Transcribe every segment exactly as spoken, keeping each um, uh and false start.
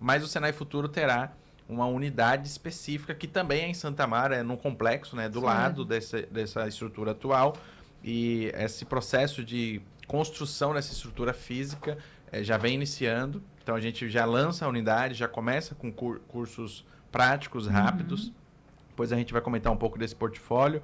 mas o Senai Futuro terá uma unidade específica que também é em Santa Amaro, é num complexo, né, do Sim. lado dessa, dessa estrutura atual. E esse processo de construção dessa estrutura física eh, já vem iniciando. Então, a gente já lança a unidade, já começa com cur cursos práticos, rápidos. Uhum. Depois a gente vai comentar um pouco desse portfólio.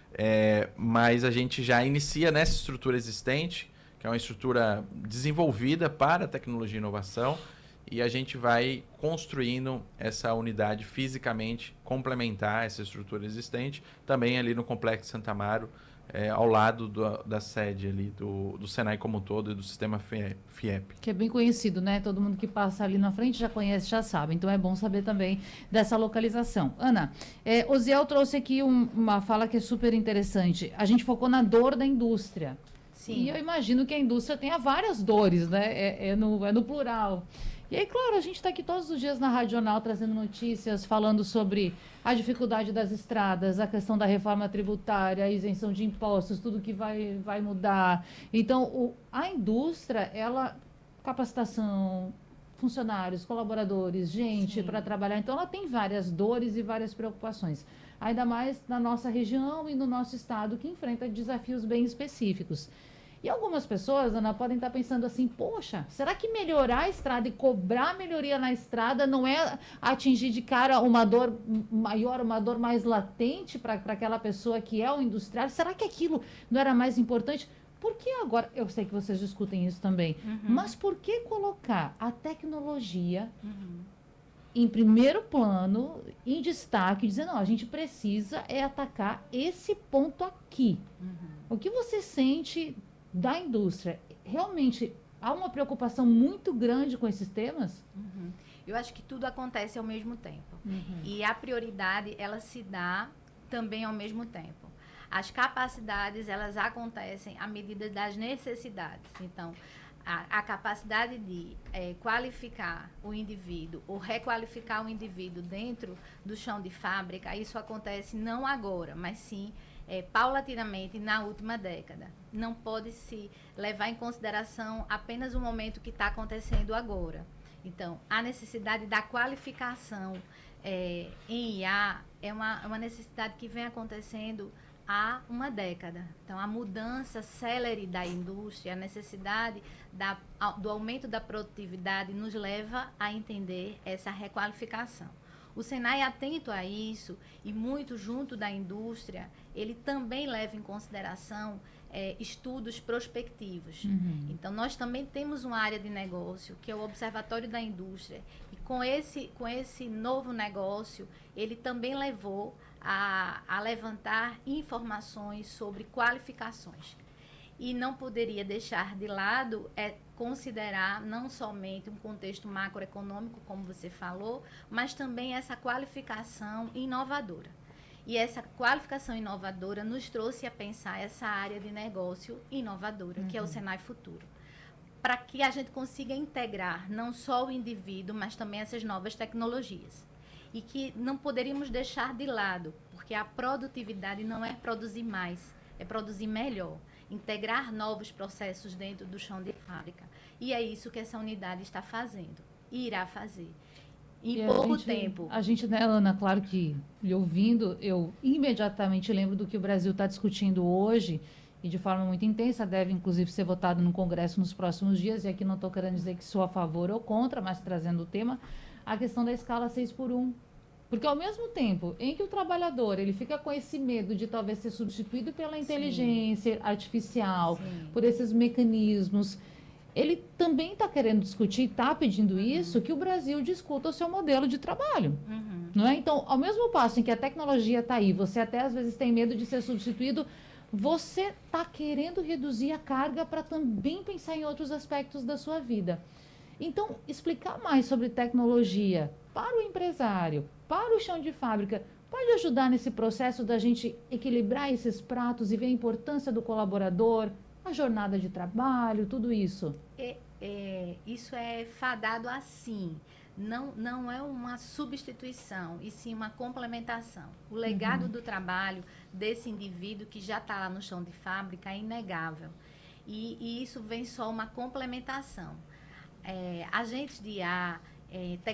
É, mas a gente já inicia nessa estrutura existente, que é uma estrutura desenvolvida para tecnologia e inovação, e a gente vai construindo essa unidade fisicamente, complementar essa estrutura existente, também ali no Complexo Santa Amaro, é, ao lado do, da sede ali do, do Senai como um todo e do sistema FIEP. Que é bem conhecido, né? Todo mundo que passa ali na frente já conhece, já sabe. Então é bom saber também dessa localização. Ana, é, Osiel trouxe aqui um, uma fala que é super interessante. A gente focou na dor da indústria. Sim. E eu imagino que a indústria tenha várias dores, né? É, é, no, é no plural. E aí, claro, a gente está aqui todos os dias na Rádio Jornal trazendo notícias, falando sobre a dificuldade das estradas, a questão da reforma tributária, a isenção de impostos, tudo que vai, vai mudar. Então, o, a indústria, ela, capacitação, funcionários, colaboradores, gente para trabalhar. Então, ela tem várias dores e várias preocupações. Ainda mais na nossa região e no nosso estado, que enfrenta desafios bem específicos. E algumas pessoas, Ana, podem estar pensando assim, poxa, será que melhorar a estrada e cobrar melhoria na estrada não é atingir de cara uma dor maior, uma dor mais latente para aquela pessoa que é o industrial? Será que aquilo não era mais importante? Por que agora, eu sei que vocês discutem isso também, Uhum. mas por que colocar a tecnologia Uhum. em primeiro plano, em destaque, dizendo, não, a gente precisa é atacar esse ponto aqui. Uhum. O que você sente da indústria? Realmente há uma preocupação muito grande com esses temas? Uhum. Eu acho que tudo acontece ao mesmo tempo. Uhum. E a prioridade, ela se dá também ao mesmo tempo. As capacidades, elas acontecem à medida das necessidades. Então, a, a capacidade de é, qualificar o indivíduo ou requalificar o indivíduo dentro do chão de fábrica, isso acontece não agora, mas sim é, paulatinamente na última década. Não pode se levar em consideração apenas o momento que está acontecendo agora. Então, a necessidade da qualificação é, em I A é uma, uma necessidade que vem acontecendo há uma década. Então, a mudança célere da indústria, a necessidade da, do aumento da produtividade nos leva a entender essa requalificação. O Senai, atento a isso e muito junto da indústria, ele também leva em consideração é, estudos prospectivos. Uhum. Então, nós também temos uma área de negócio, que é o Observatório da Indústria. E com esse, com esse novo negócio, ele também levou a, a levantar informações sobre qualificações. E não poderia deixar de lado é considerar não somente um contexto macroeconômico, como você falou, mas também essa qualificação inovadora. E essa qualificação inovadora nos trouxe a pensar essa área de negócio inovadora, uhum. que é o Senai Futuro. Para que a gente consiga integrar não só o indivíduo, mas também essas novas tecnologias. E que não poderíamos deixar de lado, porque a produtividade não é produzir mais, é produzir melhor. Integrar novos processos dentro do chão de fábrica. E é isso que essa unidade está fazendo, e irá fazer. Em e pouco a gente, tempo. A gente, né, Ana, claro que, lhe ouvindo, eu imediatamente lembro do que o Brasil está discutindo hoje, e de forma muito intensa, deve inclusive ser votado no Congresso nos próximos dias, e aqui não estou querendo dizer que sou a favor ou contra, mas trazendo o tema, a questão da escala seis por um. Porque ao mesmo tempo em que o trabalhador ele fica com esse medo de talvez ser substituído pela inteligência Sim. artificial, Sim. por esses mecanismos, ele também está querendo discutir, está pedindo uhum. isso, que o Brasil discuta o seu modelo de trabalho. Uhum. Não é? Então, ao mesmo passo em que a tecnologia está aí, você até às vezes tem medo de ser substituído, você está querendo reduzir a carga para também pensar em outros aspectos da sua vida. Então, explicar mais sobre tecnologia para o empresário, para o chão de fábrica, pode ajudar nesse processo da gente equilibrar esses pratos e ver a importância do colaborador, a jornada de trabalho, tudo isso? É, é, isso é fadado assim. Não, não é uma substituição, e sim uma complementação. O legado uhum. do trabalho desse indivíduo que já está lá no chão de fábrica é inegável. E, e isso vem só uma complementação. É, agentes de I A, é,